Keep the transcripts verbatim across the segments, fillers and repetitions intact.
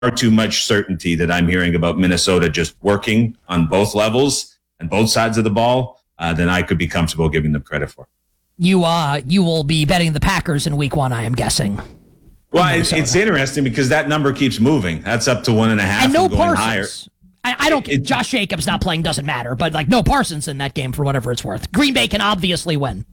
too much certainty that I'm hearing about Minnesota just working on both levels and both sides of the ball, uh, then I could be comfortable giving them credit for. You uh, you will be betting the Packers in week one, I am guessing. Well, it's, it's interesting because that number keeps moving. That's up to one and a half and no and going Parsons. higher. I, I don't. It, Josh Jacobs not playing doesn't matter, but like no Parsons in that game for whatever it's worth. Green Bay can obviously win.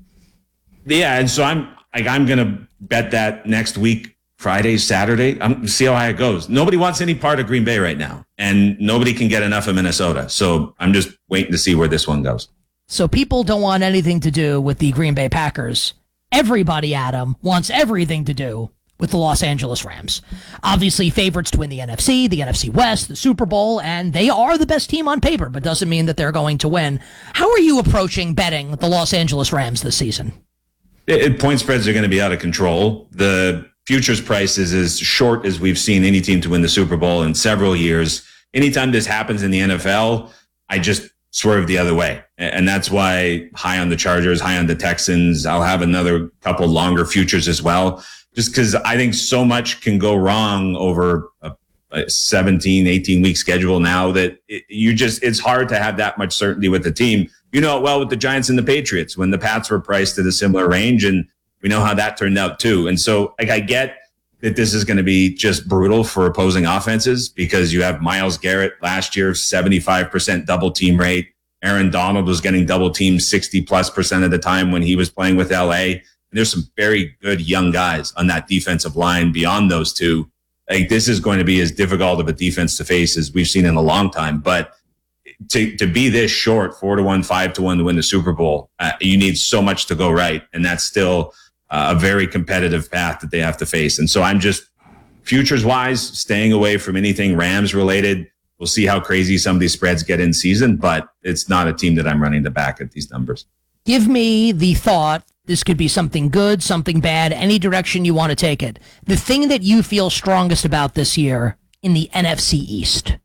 Yeah, and so I'm like I'm gonna bet that next week. Friday, Saturday, I'm see how high it goes. Nobody wants any part of Green Bay right now, and nobody can get enough of Minnesota. So I'm just waiting to see where this one goes. So people don't want anything to do with the Green Bay Packers. Everybody, Adam, wants everything to do with the Los Angeles Rams. Obviously, favorites to win the N F C, the N F C West, the Super Bowl, and they are the best team on paper, but doesn't mean that they're going to win. How are you approaching betting the Los Angeles Rams this season? It, it, point spreads are going to be out of control. The futures price is as short as we've seen any team to win the Super Bowl in several years. Anytime this happens in the N F L, I just swerve the other way. And that's why high on the Chargers, high on the Texans. I'll have another couple longer futures as well, just because I think so much can go wrong over a, a seventeen, eighteen week schedule now that it, you just, it's hard to have that much certainty with the team. You know it well with the Giants and the Patriots when the Pats were priced at a similar range, and we know how that turned out too. And so like, I get that this is going to be just brutal for opposing offenses because you have Myles Garrett last year, seventy-five percent double team rate. Aaron Donald was getting double teamed sixty plus percent of the time when he was playing with L A. And there's some very good young guys on that defensive line beyond those two. Like this is going to be as difficult of a defense to face as we've seen in a long time. But to, to be this short, four to one, five to one to win the Super Bowl, uh, you need so much to go right. And that's still Uh, a very competitive path that they have to face. And so I'm just futures wise staying away from anything Rams related. We'll see how crazy some of these spreads get in season, but it's not a team that I'm running to back at these numbers. Give me the thought. This could be something good, something bad, any direction you want to take it. The thing that you feel strongest about this year in the N F C East.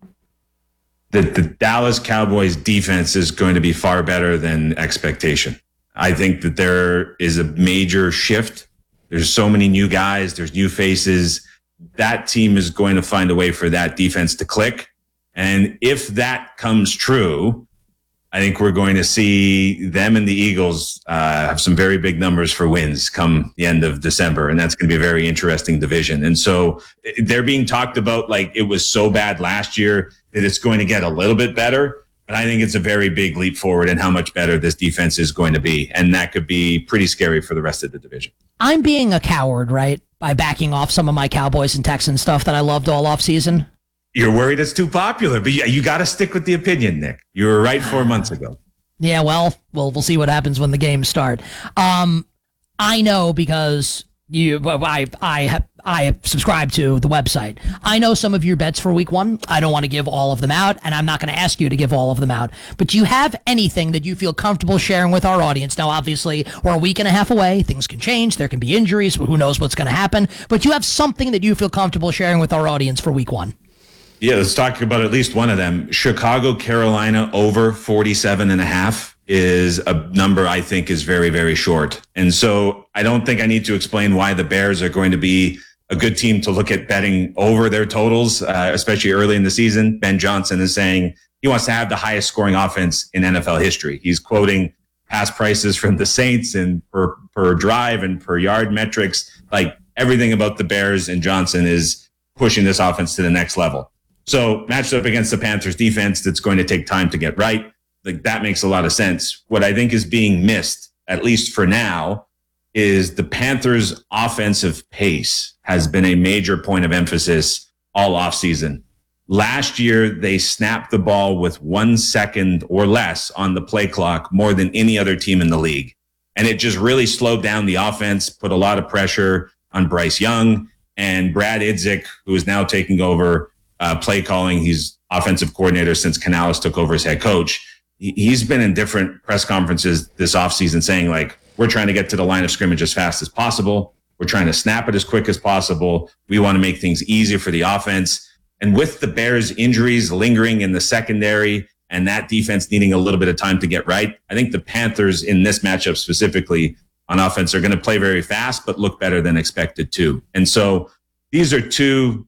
That the Dallas Cowboys defense is going to be far better than expectation. I think that there is a major shift. There's so many new guys. There's new faces. That team is going to find a way for that defense to click. And if that comes true, I think we're going to see them and the Eagles uh, have some very big numbers for wins come the end of December. And that's going to be a very interesting division. And so they're being talked about like it was so bad last year that it's going to get a little bit better. But I think it's a very big leap forward in how much better this defense is going to be. And that could be pretty scary for the rest of the division. I'm being a coward, right? By backing off some of my Cowboys and Texans stuff that I loved all off season. You're worried it's too popular, but you, you got to stick with the opinion, Nick. You were right four months ago. Yeah, well, we'll, we'll see what happens when the games start. Um, I know because you, I, I, I subscribe to the website. I know some of your bets for week one. I don't want to give all of them out, and I'm not going to ask you to give all of them out. But do you have anything that you feel comfortable sharing with our audience? Now, obviously, we're a week and a half away. Things can change. There can be injuries. Who knows what's going to happen? But you have something that you feel comfortable sharing with our audience for week one. Yeah, let's talk about at least one of them. Chicago, Carolina over forty-seven and a half is a number I think is very, very short. And so I don't think I need to explain why the Bears are going to be a good team to look at betting over their totals, uh, especially early in the season. Ben Johnson is saying he wants to have the highest scoring offense in N F L history. He's quoting past prices from the Saints and per, per drive and per yard metrics. Like everything about the Bears and Johnson is pushing this offense to the next level. So matched up against the Panthers defense, that's going to take time to get right. Like that makes a lot of sense. What I think is being missed, at least for now, is the Panthers' offensive pace has been a major point of emphasis all offseason. Last year, they snapped the ball with one second or less on the play clock more than any other team in the league. And it just really slowed down the offense, put a lot of pressure on Bryce Young and Brad Idzik, who is now taking over uh, play calling. He's offensive coordinator since Canales took over as head coach. He's been in different press conferences this offseason saying, like, we're trying to get to the line of scrimmage as fast as possible. We're trying to snap it as quick as possible. We want to make things easier for the offense. And with the Bears' injuries lingering in the secondary and that defense needing a little bit of time to get right, I think the Panthers in this matchup specifically on offense are going to play very fast, but look better than expected too. And so these are two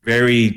very